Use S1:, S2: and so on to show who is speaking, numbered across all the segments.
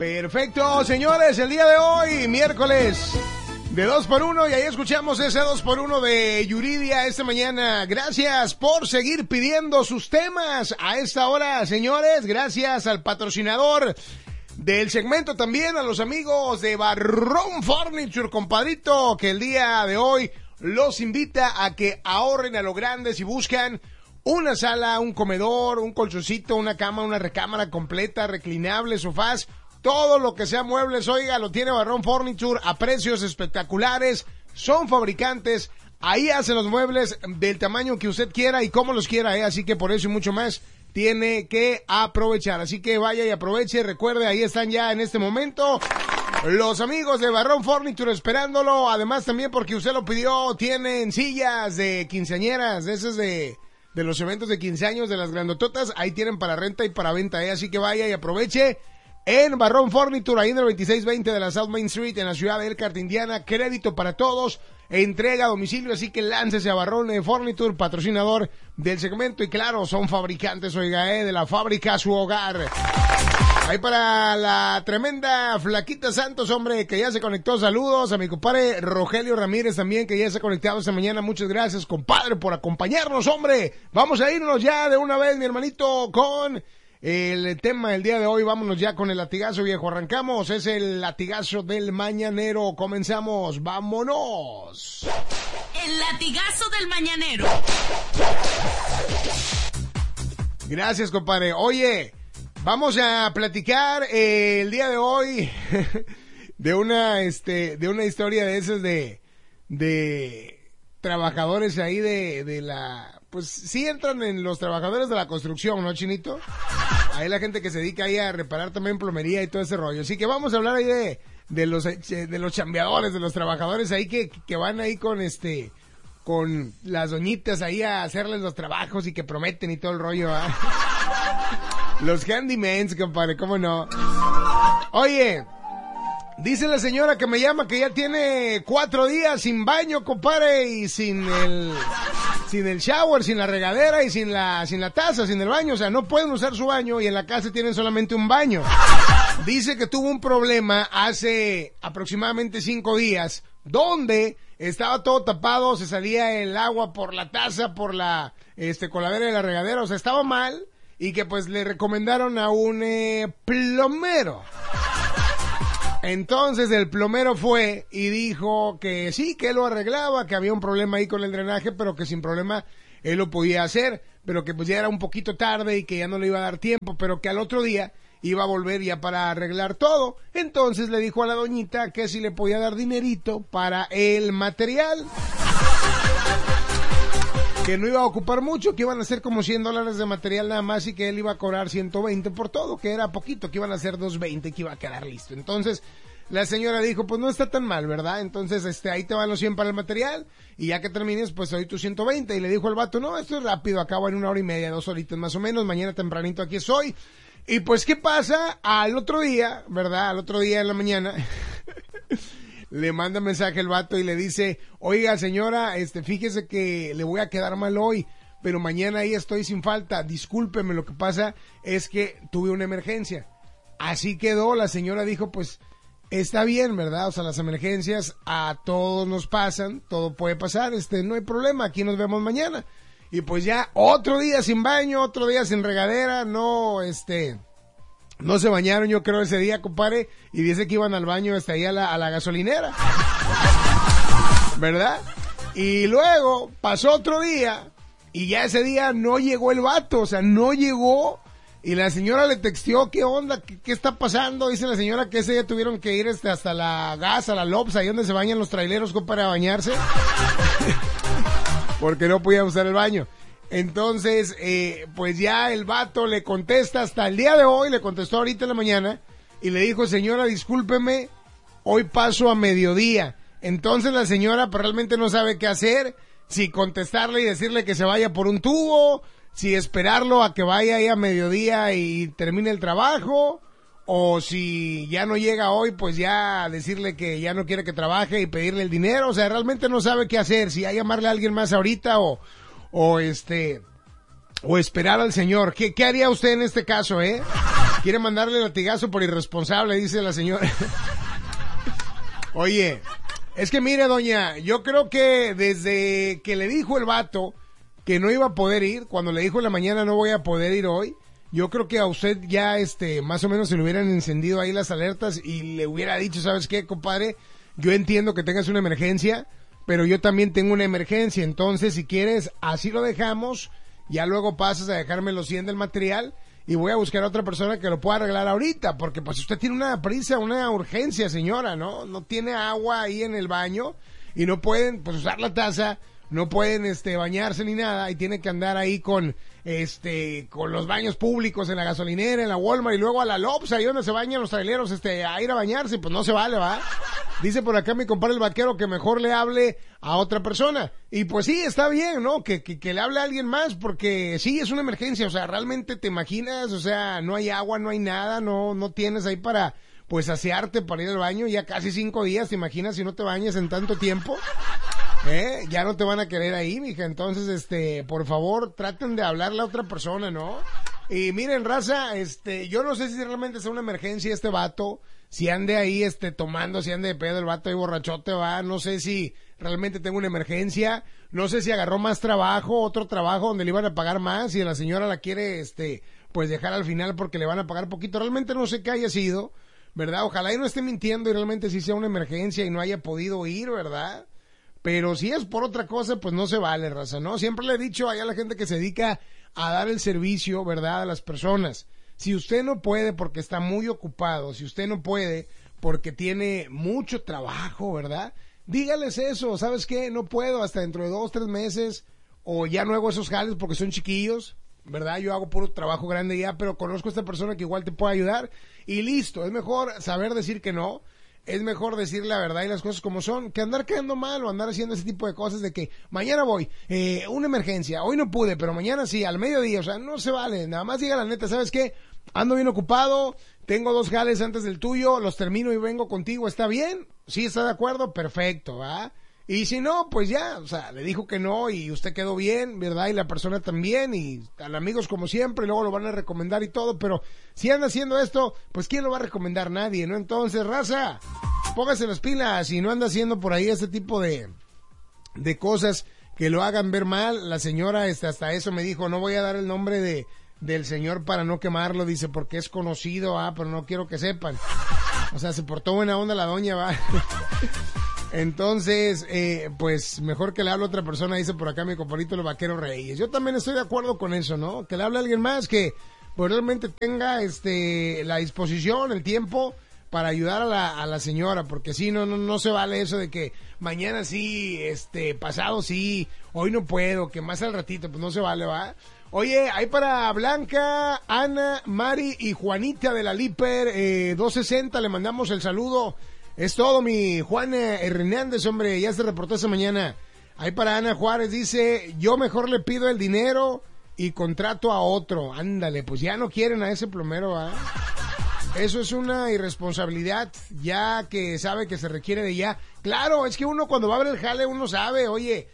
S1: Perfecto, señores, el día de hoy, miércoles de 2x1, y ahí escuchamos ese 2x1 de Yuridia esta mañana. Gracias por seguir pidiendo sus temas a esta hora, señores. Gracias al patrocinador del segmento, también a los amigos de Barrón Furniture, compadrito, que el día de hoy los invita a que ahorren a lo grande si buscan una sala, un comedor, un colchoncito, una cama, una recámara completa, reclinable, sofás, todo lo que sea muebles, oiga, lo tiene Barrón Furniture a precios espectaculares. Son fabricantes, ahí hacen los muebles del tamaño que usted quiera y como los quiera, así que por eso y mucho más tiene que aprovechar. Así que vaya y aproveche. Recuerde, ahí están ya en este momento los amigos de Barrón Furniture esperándolo. Además, también porque usted lo pidió, tienen sillas de quinceañeras, de esas de los eventos de 15 años, de las grandototas. Ahí tienen para renta y para venta, así que vaya y aproveche en Barrón Furniture, ahí en el 2620 de la South Main Street, en la ciudad de Elkhart, Indiana. Crédito para todos, entrega a domicilio, así que láncese a Barrón Furniture, patrocinador del segmento. Y claro, son fabricantes, oiga, de la fábrica a su hogar. Ahí para la tremenda Flaquita Santos, hombre, que ya se conectó. Saludos a mi compadre Rogelio Ramírez también, que ya se ha conectado esta mañana. Muchas gracias, compadre, por acompañarnos, hombre. Vamos a irnos ya de una vez, mi hermanito, con el tema del día de hoy. Vámonos ya con el latigazo, viejo. Arrancamos, es el latigazo del mañanero. Comenzamos, vámonos.
S2: El latigazo del mañanero.
S1: Gracias, compadre. Oye, vamos a platicar el día de hoy de una historia de esas de trabajadores ahí de la... Pues sí entran en los trabajadores de la construcción, ¿no, Chinito? Ahí la gente que se dedica ahí a reparar también plomería y todo ese rollo. Así que vamos a hablar ahí de los chambeadores, de los trabajadores ahí que van ahí con las doñitas ahí a hacerles los trabajos y que prometen y todo el rollo, ¿eh? Los handymans, compadre, ¿cómo no? Oye, dice la señora que me llama que ya tiene 4 días sin baño, compadre, y sin el shower, sin la regadera y sin la taza, sin el baño. O sea, no pueden usar su baño y en la casa tienen solamente un baño. Dice que tuvo un problema hace aproximadamente 5 días donde estaba todo tapado, se salía el agua por la taza, por la coladera de la regadera, o sea, estaba mal, y que pues le recomendaron a un plomero. Entonces el plomero fue y dijo que sí, que él lo arreglaba, que había un problema ahí con el drenaje, pero que sin problema él lo podía hacer, pero que pues ya era un poquito tarde y que ya no le iba a dar tiempo, pero que al otro día iba a volver ya para arreglar todo. Entonces le dijo a la doñita que si le podía dar dinerito para el material, que no iba a ocupar mucho, que iban a ser como $100 de material nada más y que él iba a cobrar 120 por todo, que era poquito, que iban a ser 220, que iba a quedar listo. Entonces la señora dijo, pues no está tan mal, ¿verdad? Entonces ahí te van los 100 para el material y ya que termines pues te doy tus 120. Y le dijo al vato, no, esto es rápido, acabo en 1 hora y media, 2 horitas más o menos, mañana tempranito aquí estoy. Y pues ¿qué pasa? Al otro día, ¿verdad? Al otro día en la mañana le manda mensaje el vato y le dice, oiga señora, fíjese que le voy a quedar mal hoy, pero mañana ahí estoy sin falta, discúlpeme, lo que pasa es que tuve una emergencia. Así quedó, la señora dijo, pues está bien, ¿verdad? O sea, las emergencias a todos nos pasan, todo puede pasar, no hay problema, aquí nos vemos mañana. Y pues ya otro día sin baño, otro día sin regadera, no se bañaron, yo creo, ese día, compadre, y dice que iban al baño hasta ahí a la gasolinera, ¿verdad? Y luego pasó otro día, y ya ese día no llegó el vato, o sea, no llegó, y la señora le texteó, ¿qué onda? ¿Qué está pasando? Dice la señora que ese día tuvieron que ir hasta la gas, a la Lobs, ahí donde se bañan los traileros, compadre, a bañarse, porque no podía usar el baño. Entonces, pues ya el vato le contesta hasta el día de hoy, le contestó ahorita en la mañana, y le dijo, señora, discúlpeme, hoy paso a mediodía. Entonces la señora pues, realmente no sabe qué hacer, si contestarle y decirle que se vaya por un tubo, si esperarlo a que vaya ahí a mediodía y termine el trabajo, o si ya no llega hoy, pues ya decirle que ya no quiere que trabaje y pedirle el dinero. O sea, realmente no sabe qué hacer, si a llamarle a alguien más ahorita o esperar al señor. ¿Qué haría usted en este caso, Quiere mandarle latigazo por irresponsable, dice la señora. Oye, es que mire, doña, yo creo que desde que le dijo el vato que no iba a poder ir, cuando le dijo en la mañana no voy a poder ir hoy, yo creo que a usted ya, más o menos se le hubieran encendido ahí las alertas y le hubiera dicho, ¿sabes qué, compadre? Yo entiendo que tengas una emergencia, pero yo también tengo una emergencia, entonces si quieres, así lo dejamos, ya luego pasas a dejarme los 100 del material y voy a buscar a otra persona que lo pueda arreglar ahorita, porque pues usted tiene una prisa, una urgencia, señora, ¿no? No tiene agua ahí en el baño y no pueden, pues, usar la taza, no pueden, bañarse ni nada y tiene que andar ahí con los baños públicos en la gasolinera, en la Walmart y luego a la Lops, ahí donde se bañan los traileros, a ir a bañarse, pues no se vale, ¿va? Dice por acá mi compadre el vaquero que mejor le hable a otra persona. Y pues sí, está bien, ¿no? Que le hable a alguien más, porque sí, es una emergencia, o sea, realmente te imaginas, o sea, no hay agua, no hay nada, no tienes ahí para, pues, asearte para ir al baño, ya casi 5 días, ¿te imaginas si no te bañas en tanto tiempo? Ya no te van a querer ahí, mija, entonces, por favor, traten de hablarle a otra persona, ¿no? Y miren, raza, yo no sé si realmente es una emergencia este vato, si ande ahí, tomando, si ande de pedo el vato ahí borrachote, va, no sé si realmente tengo una emergencia, no sé si agarró más trabajo, otro trabajo donde le iban a pagar más y la señora la quiere, pues dejar al final porque le van a pagar poquito, realmente no sé qué haya sido, ¿verdad? Ojalá y no esté mintiendo y realmente sí sea una emergencia y no haya podido ir, ¿verdad? Pero si es por otra cosa, pues no se vale, raza, ¿no? Siempre le he dicho allá a la gente que se dedica a dar el servicio, ¿verdad?, a las personas. Si usted no puede porque está muy ocupado, si usted no puede porque tiene mucho trabajo, ¿verdad?, dígales eso, ¿sabes qué? No puedo hasta dentro de 2, 3 meses, o ya no hago esos jales porque son chiquillos, ¿verdad? Yo hago puro trabajo grande ya, pero conozco a esta persona que igual te puede ayudar, y listo. Es mejor saber decir que no. Es mejor decir la verdad y las cosas como son, que andar quedando mal o andar haciendo ese tipo de cosas de que mañana voy, una emergencia, hoy no pude, pero mañana sí, al mediodía, o sea, no se vale, nada más diga la neta, ¿sabes qué? Ando bien ocupado, tengo 2 jales antes del tuyo, los termino y vengo contigo, ¿está bien? ¿Sí está de acuerdo? Perfecto, ¿va? Y si no, pues ya, o sea, le dijo que no y usted quedó bien, ¿verdad? Y la persona también, y al amigos como siempre, y luego lo van a recomendar y todo, pero si anda haciendo esto, pues ¿quién lo va a recomendar? Nadie, ¿no? Entonces, raza, póngase las pilas y no anda haciendo por ahí este tipo de cosas que lo hagan ver mal. La señora hasta eso me dijo, no voy a dar el nombre del señor para no quemarlo, dice, porque es conocido, pero no quiero que sepan. O sea, se portó buena onda la doña, va. Entonces, pues mejor que le hable a otra persona, dice por acá mi compadrito el vaquero Reyes. Yo también estoy de acuerdo con eso, ¿no? Que le hable a alguien más que pues realmente tenga la disposición, el tiempo para ayudar a la señora, porque sí, no se vale eso de que mañana sí, pasado sí, hoy no puedo, que más al ratito, pues no se vale, ¿va? Oye, ahí para Blanca, Ana, Mari y Juanita de la Liper, 260, le mandamos el saludo. Es todo, mi Juan Hernández, hombre, ya se reportó esa mañana. Ahí para Ana Juárez dice, yo mejor le pido el dinero y contrato a otro. Ándale, pues ya no quieren a ese plomero, ¿ah? Eso es una irresponsabilidad, ya que sabe que se requiere de ya. Claro, es que uno cuando va a ver el jale, uno sabe, oye,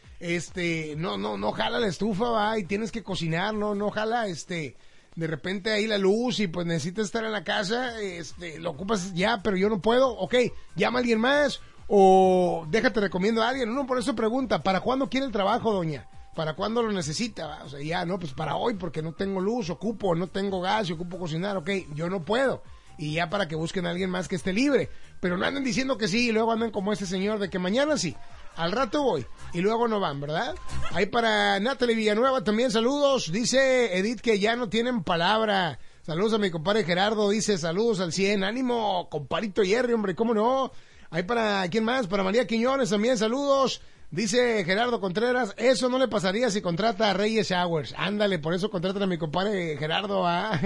S1: no jala la estufa, va, y tienes que cocinar, no jala, de repente ahí la luz y pues necesitas estar en la casa, lo ocupas ya, pero yo no puedo, ok, llama a alguien más o déjate recomiendo a alguien. Uno por eso pregunta, ¿para cuándo quiere el trabajo, doña? ¿Para cuándo lo necesita? ¿Va? O sea, ya, no, pues para hoy porque no tengo luz, no tengo gas y ocupo cocinar, ok, yo no puedo. Y ya para que busquen a alguien más que esté libre, pero no anden diciendo que sí y luego andan como este señor de que mañana sí, al rato voy y luego no van, ¿verdad? Ahí para Natalie Villanueva también saludos, dice Edith que ya no tienen palabra. Saludos a mi compadre Gerardo, dice saludos al 100, ánimo, compadrito Jerry, hombre, ¿cómo no? Ahí para, ¿quién más? Para María Quiñones también saludos, dice Gerardo Contreras, eso no le pasaría si contrata a Reyes Showers, ándale, por eso contratan a mi compadre Gerardo,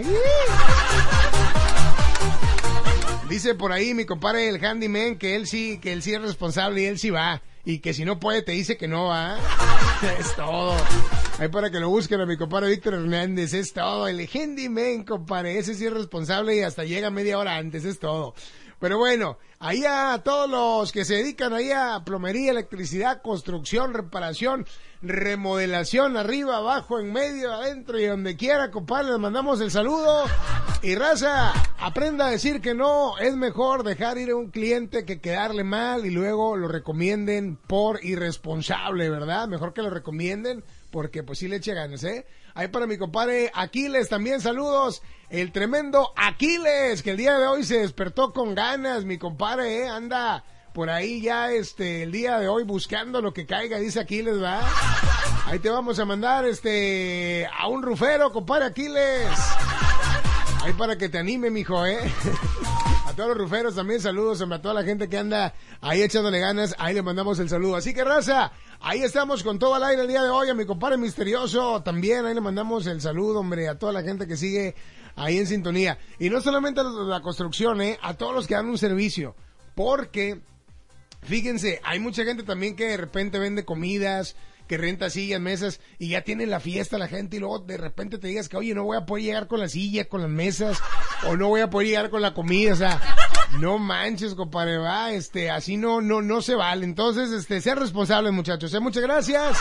S1: Dice por ahí mi compadre el Handyman que él sí es responsable y él sí va. Y que si no puede te dice que no va. Es todo. Ahí para que lo busquen a mi compadre Víctor Hernández. Es todo. El Handyman, compadre. Ese sí es responsable y hasta llega media hora antes. Es todo. Pero bueno, ahí a todos los que se dedican ahí a plomería, electricidad, construcción, reparación, remodelación, arriba, abajo, en medio, adentro y donde quiera, compadre, les mandamos el saludo. Y raza, aprenda a decir que no, es mejor dejar ir a un cliente que quedarle mal y luego lo recomienden por irresponsable, ¿verdad? Mejor que lo recomienden porque pues sí le eche ganas, ¿eh? Ahí para mi compadre Aquiles también saludos, el tremendo Aquiles, que el día de hoy se despertó con ganas, mi compadre, anda por ahí ya el día de hoy buscando lo que caiga, dice Aquiles, ¿va? Ahí te vamos a mandar a un rufero, compadre Aquiles. Ahí para que te anime, mijo, A todos los ruferos también saludos, hombre, a toda la gente que anda ahí echándole ganas, ahí le mandamos el saludo. Así que, raza, ahí estamos con todo al aire el día de hoy, a mi compadre Misterioso también, ahí le mandamos el saludo, hombre, a toda la gente que sigue ahí en sintonía. Y no solamente a la construcción, a todos los que dan un servicio, porque, fíjense, hay mucha gente también que de repente vende comidas, que renta sillas, mesas, y ya tienen la fiesta la gente, y luego de repente te digas que, oye, no voy a poder llegar con la silla, con las mesas, o no voy a poder llegar con la comida, o sea, no manches, compadre, va, así no se vale. Entonces, sean responsables, muchachos, muchas gracias.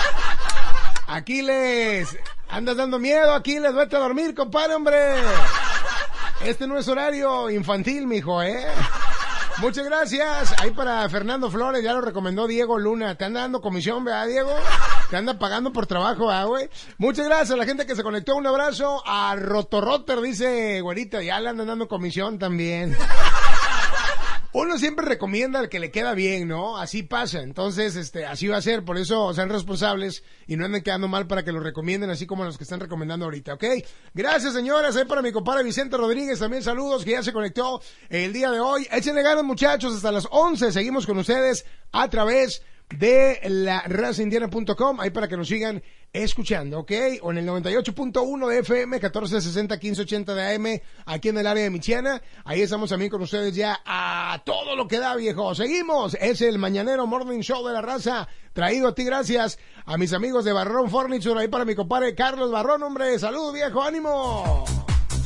S1: Aquiles, andas dando miedo, Aquiles, vete a dormir, compadre, hombre. Este no es horario infantil, mijo, Muchas gracias. Ahí para Fernando Flores, ya lo recomendó Diego Luna. Te anda dando comisión, ¿verdad, Diego? Te anda pagando por trabajo, ¿verdad, güey? Muchas gracias a la gente que se conectó. Un abrazo a Rotorotter, dice güerita. Ya le andan dando comisión también. Uno siempre recomienda al que le queda bien, ¿no? Así pasa. Entonces, así va a ser. Por eso sean responsables y no anden quedando mal para que lo recomienden, así como los que están recomendando ahorita, ¿ok? Gracias, señoras. Ahí para mi compadre Vicente Rodríguez también saludos, que ya se conectó el día de hoy. Échenle ganas, muchachos. Hasta las 11 seguimos con ustedes a través de la razaindiana.com, ahí para que nos sigan escuchando, ¿ok? O en el 98.1 de FM, 1460, 1580 de AM, aquí en el área de Michiana. Ahí estamos también con ustedes ya a todo lo que da, viejo. Seguimos, es el Mañanero Morning Show de la Raza, traído a ti gracias a mis amigos de Barrón Furniture, ahí para mi compadre Carlos Barrón, hombre. Saludos, viejo, ánimo.